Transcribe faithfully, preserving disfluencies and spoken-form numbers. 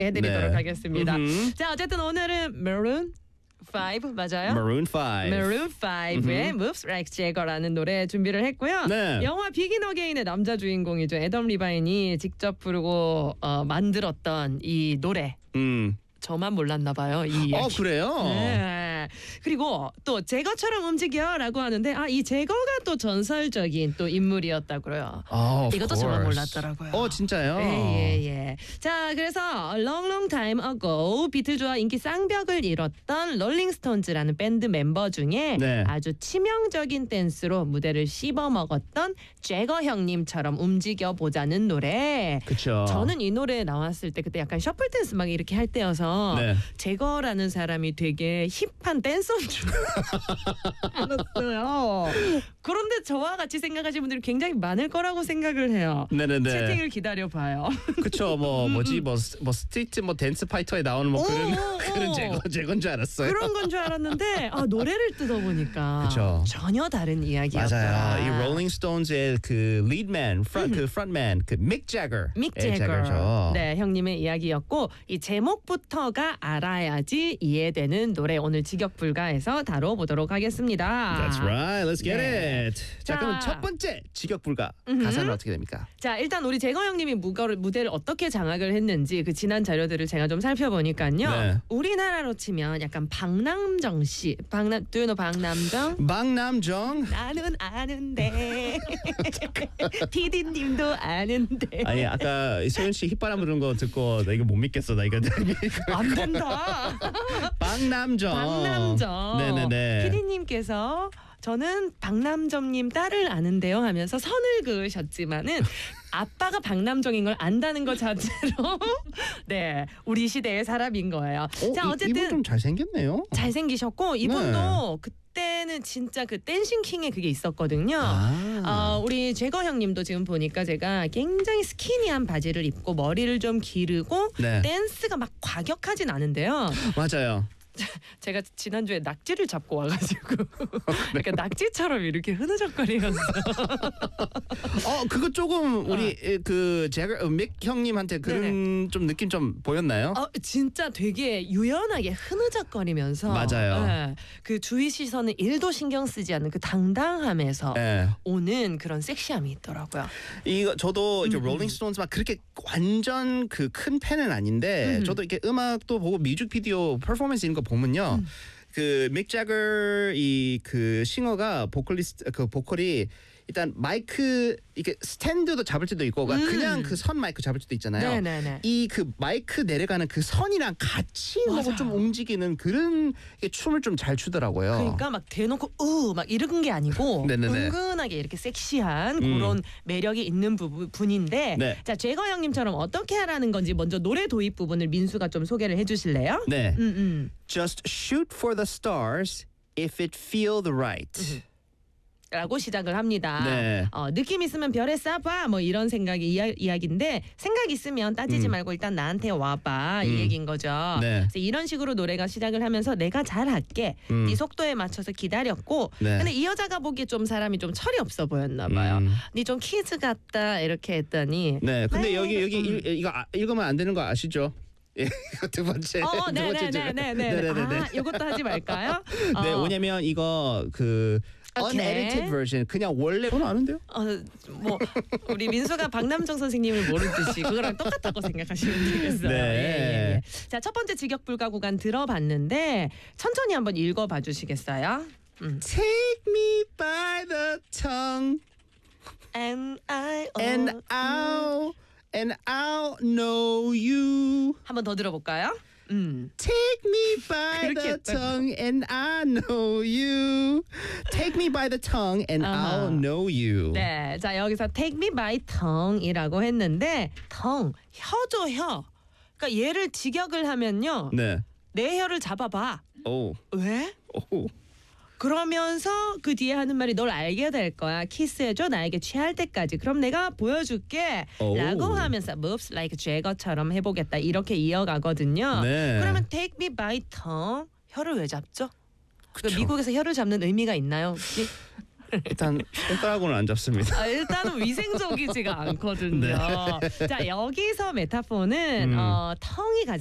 해드리도록 네. 하겠습니다. 음흠. 자, 어쨌든 오늘은 Maroon 파이브 맞아요? Maroon five. Maroon 파이브의 Moves Like Jagger라는 노래 준비를 했고요. 네. 영화 비긴 어게인의 남자 주인공이죠. 애덤 리바인이 직접 부르고 어, 만들었던 이 노래. 음. 저만 몰랐나 봐요. 이 이야기. 어 그래요? 네. 그리고 또 제거처럼 움직여라고 하는데 아, 이 제거가 또 전설적인 또 인물이었다고요. Oh, of 이것도 course. 저만 몰랐더라고요. 어 진짜요? 예예예. 예, 예. 자, 그래서 long long time ago 비틀즈와 인기 쌍벽을 이뤘던 롤링스톤즈라는 밴드 멤버 중에 네. 아주 치명적인 댄스로 무대를 씹어먹었던 제거 형님처럼 움직여 보자는 노래. 그쵸. 저는 이 노래 나왔을 때 그때 약간 셔플 댄스 막 이렇게 할 때여서 네. 제거라는 사람이 되게 힙한 댄서인 줄 알았어요. 그런데 저와 같이 생각하시는 분들이 굉장히 많을 거라고 생각을 해요. 네네네. 채팅을 기다려봐요. 그쵸. 뭐 뭐지 뭐, 스- 뭐 스트리트 뭐 댄스 파이터에 나오는 뭐 오, 그런 오, 그런 오. 제거 제건 줄 알았어요. 그런 건 줄 알았는데 아, 노래를 뜯어보니까 그쵸. 전혀 다른 이야기였다. 맞아요. 이 롤링 스톤즈의 그 리드맨, 프런, 그 프론트맨, 그믹 제거. 믹 제거. 네, 형님의 이야기였고 이 제목부터가 알아야지 이해되는 노래 오늘 직역불가에서 다뤄보도록 하겠습니다. That's right. Let's get 네. it. 자, 자. 그럼 첫 번째 직역불가 음흠. 가사는 어떻게 됩니까? 자, 일단 우리 제거 형님이 무거를, 무대를 어떻게 장악을 했는지 그 지난 자료들을 제가 좀 살펴보니까요. 네. 우리나라로 치면 약간 박남정 씨, 박남, do you know 박남정? 박남정. 나는 아는데 피디님도 아는데 아니 아까 소연 씨 휘바람 부른 거 듣고 나 이거 못 믿겠어. 나 이거 안 된다. 박남정. 박남정. 네네네. 피디님께서 저는 박남정님 딸을 아는데요 하면서 선을 그으셨지만은 아빠가 박남정인 걸 안다는 것 자체로 네 우리 시대의 사람인 거예요. 어, 자 이- 어쨌든 이분 좀 잘생겼네요. 잘생기셨고 이분도 네. 그때는 진짜 그 댄싱 킹의 그게 있었거든요. 아. 어, 우리 제거 형님도 지금 보니까 제가 굉장히 스키니한 바지를 입고 머리를 좀 기르고 네. 댄스가 막 과격하진 않은데요. 맞아요. 제가 지난주에 낙지를 잡고 와가지고 약간 낙지처럼 이렇게 흐느적거리면서 어 그거 조금 우리 그 제가 믹 형님한테 그런 좀 느낌 좀 보였나요? 어, 진짜 되게 유연하게 흐느적거리면서 맞아요. 예, 그 주위 시선은 일도 신경 쓰지 않는 그 당당함에서 네. 오는 그런 섹시함이 있더라고요. 이거 저도 이제 음, 롤링 스톤즈 막 그렇게 완전 그 큰 팬은 아닌데 음. 저도 이렇게 음악도 보고 뮤직비디오 퍼포먼스 이런 거 보면요. 음. 그믹 제거 이 그 싱어가 보컬리스트 그 보컬이 일단 마이크 이게 스탠드도 잡을 때도 있고 음. 그냥 그 선 마이크 잡을 때도 있잖아요. 네네네. 이 그 마이크 내려가는 그 선이랑 같이 하고 맞아요. 좀 움직이는 그런 게 춤을 좀 잘 추더라고요. 그러니까 막 대놓고 우막 이런 게 아니고 네네네. 은근하게 이렇게 섹시한 음. 그런 매력이 있는 부분, 분인데 네. 자 제거 형님처럼 어떻게 하라는 건지 먼저 노래 도입 부분을 민수가 좀 소개를 해주실래요? 네. 음, 음. Just shoot for the stars if it feel the right. 라고 시작을 합니다. 네. 어, 느낌 있으면 별에 쏴봐 뭐 이런 생각이 이야, 이야기인데 생각 있으면 따지지 음. 말고 일단 나한테 와봐 이 음. 얘기인 거죠. 네. 그래서 이런 식으로 노래가 시작을 하면서 내가 잘할게 음. 네 속도에 맞춰서 기다렸고 네. 근데 이 여자가 보기에 좀 사람이 좀 철이 없어 보였나 봐요. 음. 네 좀 키즈 같다 이렇게 했더니 네, 근데 네. 여기 여기 음. 일, 이거 아, 읽으면 안 되는 거 아시죠? 예, 이거 두 번째. 어, 두 번째 줄. 네네네네네. 네네네. 아, 이것도 하지 말까요? 네, 어, 왜냐면 이거 그 오케이. unedited version 그냥 원래 저는 아는데요? 어, 뭐 우리 민수가 박남정 선생님을 모르듯이 그거랑 똑같다고 생각하시면 되겠어요. 네. 예, 예, 예. 자, 첫 번째 직역불가 구간 들어봤는데 천천히 한번 읽어봐 주시겠어요? 음. Take me by the tongue And I and oh, I'll and I'll know you. 한번 더 들어볼까요? 음. Take me by 그렇게 the 했다고. tongue and I know you. Take me by the tongue and 아하. I'll know you. 네, 자 여기서 take me by tongue이라고 했는데 tongue 혀죠 혀. 그러니까 얘를 직역을 하면요, 네. 내 혀를 잡아봐. 오. 왜? 오. 그러면서 그 뒤에 하는 말이 널 알게 될 거야. 키스해줘 나에게 취할 때까지. 그럼 내가 보여줄게. 오. 라고 하면서 moves like Jagger처럼 해보겠다. 이렇게 이어가거든요. 네. 그러면 take me by tongue. 혀를 왜 잡죠? 그 그쵸. 미국에서 혀를 잡는 의미가 있나요 혹시? 일단 손가락으로는 안 잡습니다. 아, 일단은 위생적이지가 않거든요. 네. 자 여기서 메타포는 음. 어, 텅이